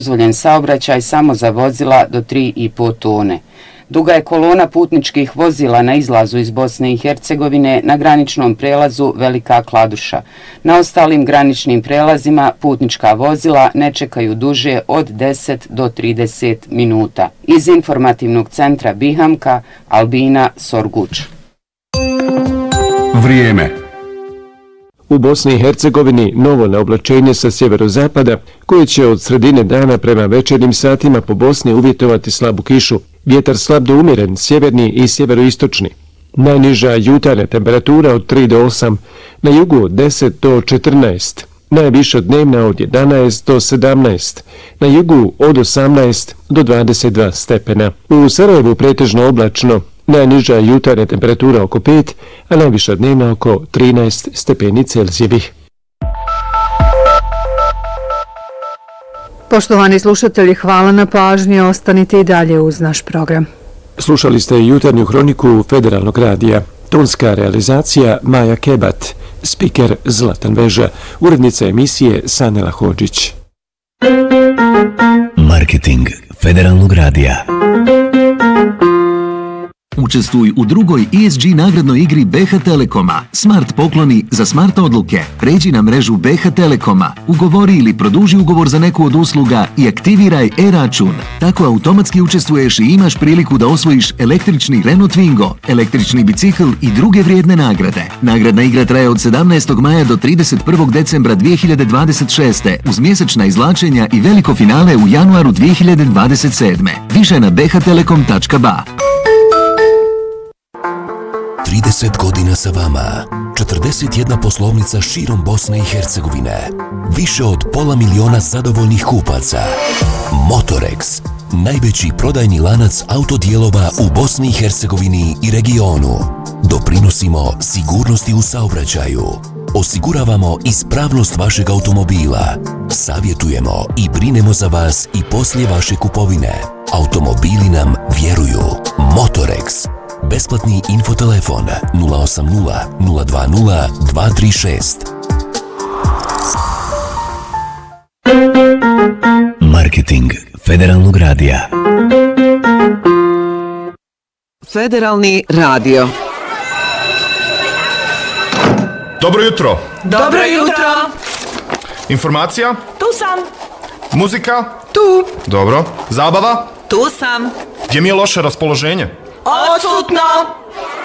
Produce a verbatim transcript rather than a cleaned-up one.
Dozvoljen saobraćaj samo za vozila do tri i po tone. Duga je kolona putničkih vozila na izlazu iz Bosne i Hercegovine na graničnom prelazu Velika Kladuša. Na ostalim graničnim prelazima putnička vozila ne čekaju duže od deset do trideset minuta. Iz informativnog centra Bihamka, Albina Sorguč. Vrijeme. U Bosni i Hercegovini novo naoblačenje sa sjeverozapada koje će od sredine dana prema večernjim satima po Bosni uvjetovati slabu kišu. Vjetar slab do umjeren, sjeverni i sjeveroistočni. Najniža jutarnja temperatura od tri do osam, na jugu od deset do četrnaest. Najviša dnevna od jedanaest do sedamnaest, na jugu od osamnaest do dvadeset dva stepena. U Sarajevu pretežno oblačno, najniža jutarnja temperatura oko pet, a najviša dnevna oko trinaest stepeni Celzijevih. Poštovani slušatelji, hvala na pažnji, ostanite i dalje uz naš program. Slušali ste jutarnju hroniku Federalnog radija. Tonska realizacija Maja Kebat, spiker Zlatan Veža, urednica emisije Sanela Hodžić. Marketing Federalnog radija. Učestvuj u drugoj E S G nagradnoj igri B H Telekoma. Smart pokloni za smart odluke. Pređi na mrežu B H Telekoma. Ugovori ili produži ugovor za neku od usluga i aktiviraj e-račun. Tako automatski učestvuješ i imaš priliku da osvojiš električni Renault Twingo, električni bicikl i druge vrijedne nagrade. Nagradna igra traje od sedamnaestog maja do trideset prvog decembra dvije hiljade dvadeset šeste uz mjesečna izvlačenja i veliko finale u januaru dvije hiljade dvadeset sedme. Više na b h telekom tačka b a. trideset godina sa vama, četrdeset jedna poslovnica širom Bosne i Hercegovine, više od pola miliona zadovoljnih kupaca. Motorex, najveći prodajni lanac autodijelova u Bosni i Hercegovini i regionu. Doprinosimo sigurnosti u saobraćaju. Osiguravamo ispravnost vašeg automobila. Savjetujemo i brinemo za vas i poslije vaše kupovine. Automobili nam vjeruju. Motorex. Besplatni infotelefon nula osam nula nula dva nula dva tri šest. Marketing Federalnog radija. Federalni radio. Dobro jutro. Dobro jutro. Informacija? Tu sam. Muzika? Tu. Dobro. Zabava? Tu sam. Gdje mi je loše raspoloženje? Odsutno.